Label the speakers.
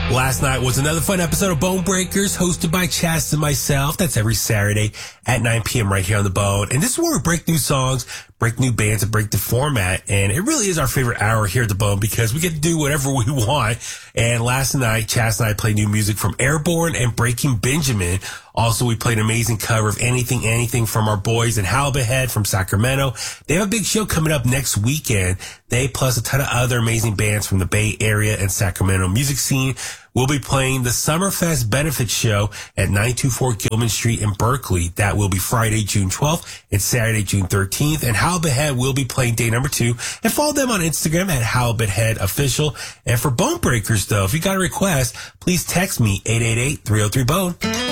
Speaker 1: Last night was another fun episode of Bone Breakers, hosted by Chas and myself. That's every Saturday at 9 p.m. right here on The Bone. And this is where we break new songs, break new bands, and break the format. And it really is our favorite hour here at The Bone because we get to do whatever we want. And last night, Chas and I played new music from Airborne and Breaking Benjamin. Also, we played an amazing cover of Anything from our boys in Halibut Head from Sacramento. They have a big show coming up next weekend. They, plus a ton of other amazing bands from the Bay Area and Sacramento music scene, will be playing the Summerfest Benefit Show at 924 Gilman Street in Berkeley. That will be Friday, June 12th and Saturday, June 13th. And Halibut Head will be playing day number 2. And follow them on Instagram at Halibut Head Official. And for Bone Breakers, though, if you got a request, please text me 888-303-BONE.